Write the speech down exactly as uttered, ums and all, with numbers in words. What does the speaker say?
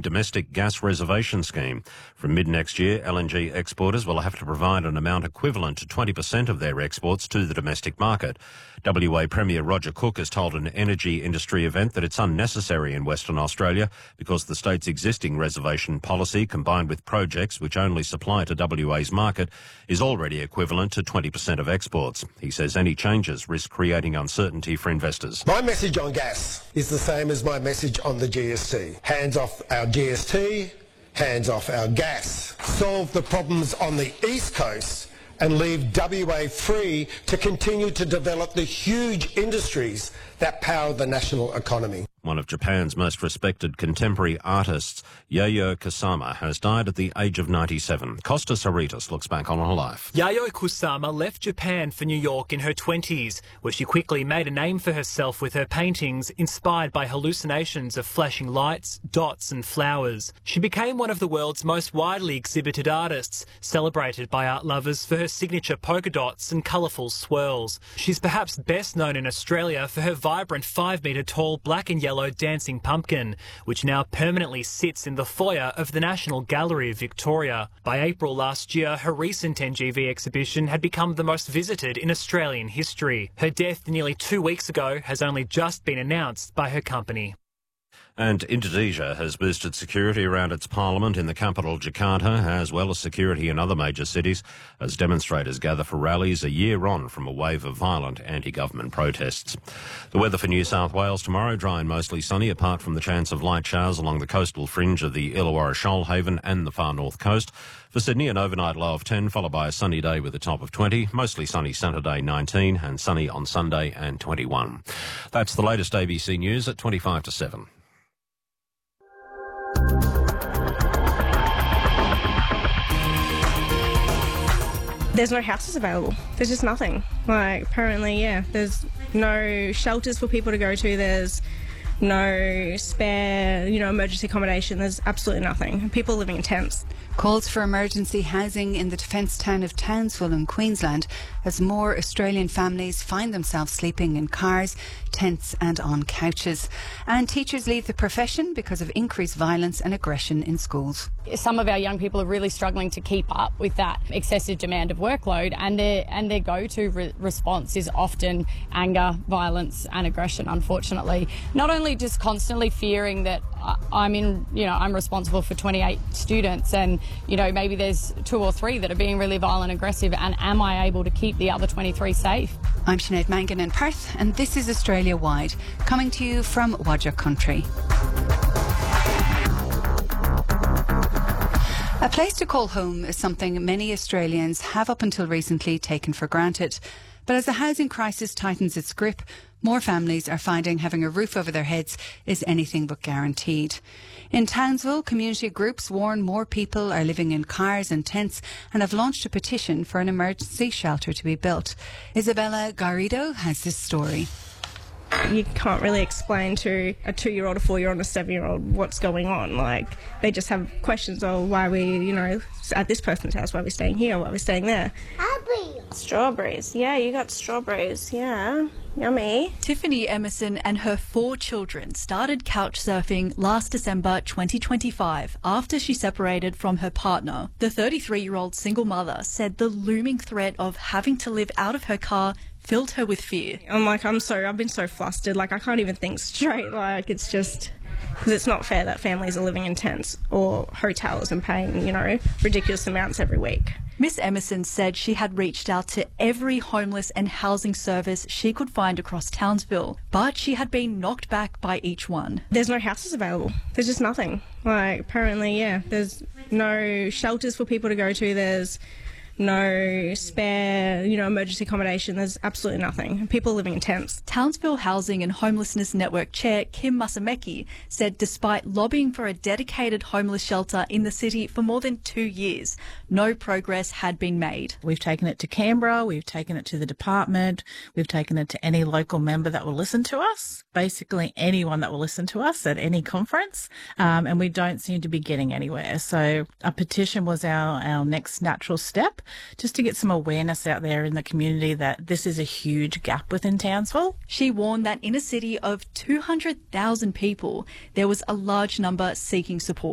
domestic gas reservation scheme. From mid-next year, L N G exporters will have to provide an amount equivalent to twenty percent of their exports to the domestic market. W A Premier Roger Cook has told an energy industry event that it's unnecessary in Western Australia because the state's existing reservation policy, combined with projects which only supply to W A's market, is already equivalent to twenty percent of exports. He says any changes risk creating uncertainty for investors. My message on gas is the same as my message on the G S T. Hands off our G S T, hands off our gas. Solve the problems on the East Coast and leave W A free to continue to develop the huge industries that power the national economy. One of Japan's most respected contemporary artists, Yayoi Kusama, has died at the age of ninety-seven. Costas Haritas looks back on her life. Yayoi Kusama left Japan for New York in her twenties, where she quickly made a name for herself with her paintings inspired by hallucinations of flashing lights, dots and flowers. She became one of the world's most widely exhibited artists, celebrated by art lovers for her signature polka dots and colourful swirls. She's perhaps best known in Australia for her vibrant five-metre tall black and yellow dancing pumpkin, which now permanently sits in the foyer of the National Gallery of Victoria. By April last year, her recent N G V exhibition had become the most visited in Australian history. Her death nearly two weeks ago has only just been announced by her company. And Indonesia has boosted security around its parliament in the capital Jakarta, as well as security in other major cities, as demonstrators gather for rallies a year on from a wave of violent anti-government protests. The weather for New South Wales tomorrow, dry and mostly sunny, apart from the chance of light showers along the coastal fringe of the Illawarra Shoalhaven and the far north coast. For Sydney, an overnight low of ten, followed by a sunny day with a top of twenty. Mostly sunny Saturday, nineteen, and sunny on Sunday and twenty-one. That's the latest A B C News at twenty-five to seven. There's no houses available. There's just nothing. Like, apparently, yeah, there's no shelters for people to go to. There's no spare, you know, emergency accommodation. There's absolutely nothing. People living in tents. Calls for emergency housing in the defence town of Townsville in Queensland as more Australian families find themselves sleeping in cars, tents and on couches. And teachers leave the profession because of increased violence and aggression in schools. Some of our young people are really struggling to keep up with that excessive demand of workload, and their and their go-to re- response is often anger, violence and aggression, unfortunately. Not only just constantly fearing that I'm in, you know, I'm responsible for twenty-eight students and, you know, maybe there's two or three that are being really violent and aggressive, and am I able to keep the other twenty-three safe? I'm Sinead Mangan in Perth, and this is Australia Wide, coming to you from Wadja Country. A place to call home is something many Australians have up until recently taken for granted. But as the housing crisis tightens its grip, more families are finding having a roof over their heads is anything but guaranteed. In Townsville, community groups warn more people are living in cars and tents and have launched a petition for an emergency shelter to be built. Isabella Garrido has this story. You can't really explain to a two-year-old, a four-year-old, and a seven-year-old what's going on. Like, they just have questions of why we, you know, at this person's house, why we're staying here, why we're staying there. Strawberries. Yeah, you got strawberries. Yeah. Yummy. Tiffany Emerson and her four children started couch surfing last December twenty twenty-five after she separated from her partner. The thirty-three-year-old single mother said the looming threat of having to live out of her car filled her with fear. I'm like, I'm so, I've been so flustered. Like, I can't even think straight. Like, it's just, because it's not fair that families are living in tents or hotels and paying, you know, ridiculous amounts every week. Miss Emerson said she had reached out to every homeless and housing service she could find across Townsville, but she had been knocked back by each one. There's no houses available. There's just nothing. Like, apparently, yeah, there's no shelters for people to go to. There's no spare, you know, emergency accommodation. There's absolutely nothing. People living in tents. Townsville Housing and Homelessness Network Chair Kim Masameki said despite lobbying for a dedicated homeless shelter in the city for more than two years, no progress had been made. We've taken it to Canberra, we've taken it to the department, we've taken it to any local member that will listen to us, basically anyone that will listen to us at any conference, um, and we don't seem to be getting anywhere. So a petition was our, our next natural step, just to get some awareness out there in the community that this is a huge gap within Townsville. She warned that in a city of two hundred thousand people, there was a large number seeking support.